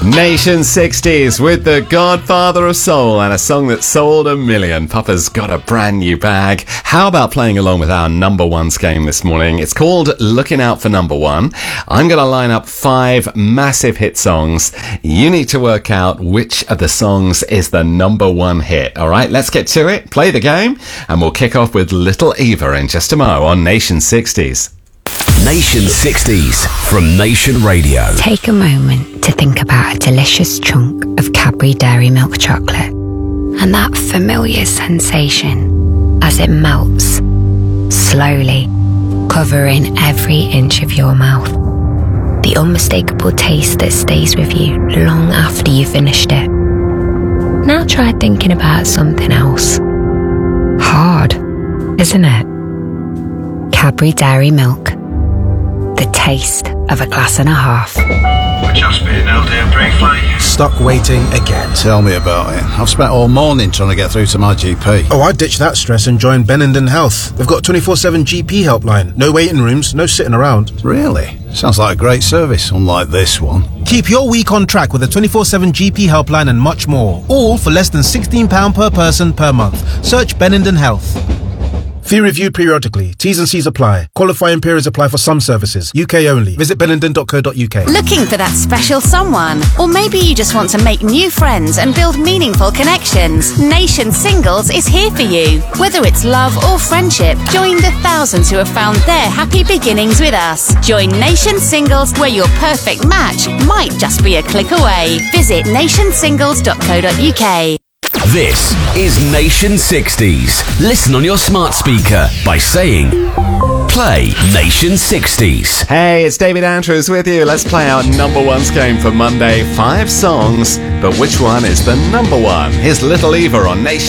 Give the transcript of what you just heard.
Nation 60s with the Godfather of Soul and a song that sold 1 million. Papa's got a brand new bag. How about playing along with our number ones game this morning? It's called Looking Out for Number One. I'm going to line up 5 massive hit songs. You need to work out which of the songs is the number one hit. All right, let's get to it. Play the game, and we'll kick off with Little Eva in just a mo on Nation 60s. Nation 60s from Nation Radio. Take a moment to think about a delicious chunk of Cadbury Dairy Milk chocolate and that familiar sensation as it melts, slowly, covering every inch of your mouth. The unmistakable taste that stays with you long after you've finished it. Now try thinking about something else. Hard, isn't it? Cadbury Dairy Milk. The taste of a glass and a half. We're just being held here briefly. Stuck waiting again. Tell me about it. I've spent all morning trying to get through to my GP. Oh, I ditched that stress and joined Benenden Health. They've got a 24/7 GP helpline. No waiting rooms, no sitting around. Really? Sounds like a great service, unlike this one. Keep your week on track with a 24/7 GP helpline and much more. All for less than £16 per person per month. Search Benenden Health. Fee reviewed periodically. T's and C's apply. Qualifying periods apply for some services. UK only. Visit benenden.co.uk. Looking for that special someone? Or maybe you just want to make new friends and build meaningful connections. Nation Singles is here for you. Whether it's love or friendship, join the thousands who have found their happy beginnings with us. Join Nation Singles, where your perfect match might just be a click away. Visit nationsingles.co.uk. This is Nation 60s. Listen on your smart speaker by saying, play Nation 60s. Hey, it's David Andrews with you. Let's play our number ones game for Monday. 5 songs, but which one is the number one? Here's Little Eva on Nation.